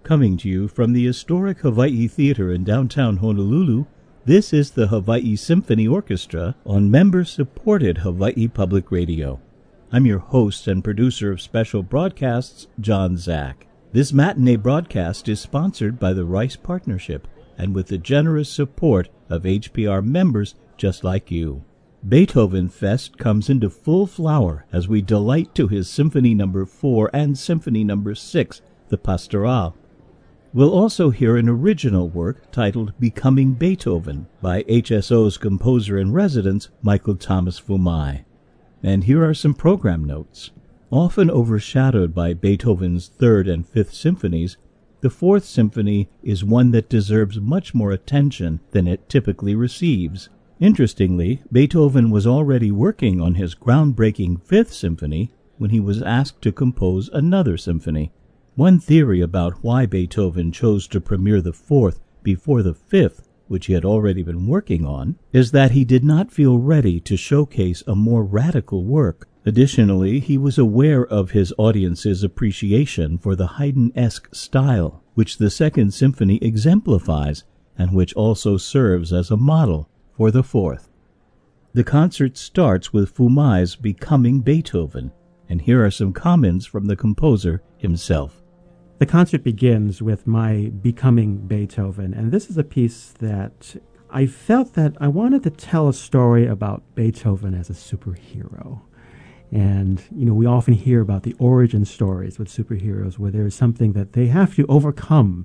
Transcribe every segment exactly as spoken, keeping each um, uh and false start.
Coming to you from the historic Hawaii Theater in downtown Honolulu, this is the Hawaii Symphony Orchestra on member-supported Hawaii Public Radio. I'm your host and producer of special broadcasts, John Zach. This matinee broadcast is sponsored by the Rice Partnership and with the generous support of H P R members just like you. Beethoven Fest comes into full flower as we delight to his Symphony Number four and Symphony Number six, the Pastoral. We'll also hear an original work titled Becoming Beethoven by H S O's composer-in-residence, Michael Thomas Fumai. And here are some program notes. Often overshadowed by Beethoven's Third and Fifth Symphonies, the Fourth Symphony is one that deserves much more attention than it typically receives. Interestingly, Beethoven was already working on his groundbreaking Fifth Symphony when he was asked to compose another symphony. One theory about why Beethoven chose to premiere the Fourth before the Fifth, which he had already been working on, is that he did not feel ready to showcase a more radical work. Additionally, he was aware of his audience's appreciation for the Haydn-esque style, which the Second Symphony exemplifies, and which also serves as a model for the Fourth. The concert starts with Fumai's Becoming Beethoven, and here are some comments from the composer himself. The concert begins with my Becoming Beethoven, and this is a piece that I felt that I wanted to tell a story about Beethoven as a superhero. And, you know, we often hear about the origin stories with superheroes where there is something that they have to overcome.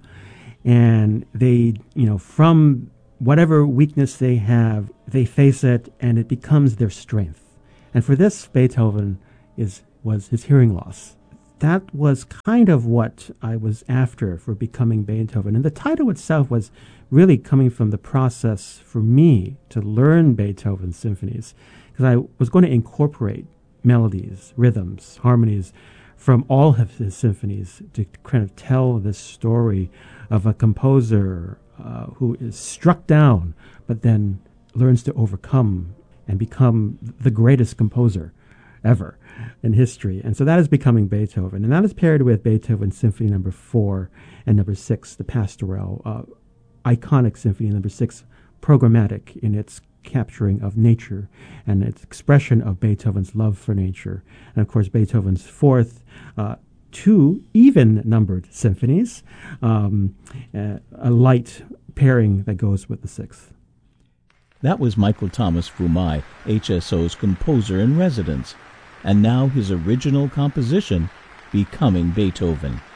And they, you know, from whatever weakness they have, they face it and it becomes their strength. And for this, Beethoven is was his hearing loss. That was kind of what I was after for Becoming Beethoven. And the title itself was really coming from the process for me to learn Beethoven's symphonies, because I was going to incorporate melodies, rhythms, harmonies from all of his symphonies to kind of tell this story of a composer uh, who is struck down, but then learns to overcome and become the greatest composer ever in history. And so that is Becoming Beethoven. And that is paired with Beethoven's Symphony Number four and Number six, the Pastoral, uh, iconic Symphony Number six, programmatic in its capturing of nature and its expression of Beethoven's love for nature. And of course, Beethoven's fourth, uh, two even-numbered symphonies, um, uh, a light pairing that goes with the sixth. That was Michael Thomas Fumai, H S O's composer-in-residence. And now his original composition, Becoming Beethoven.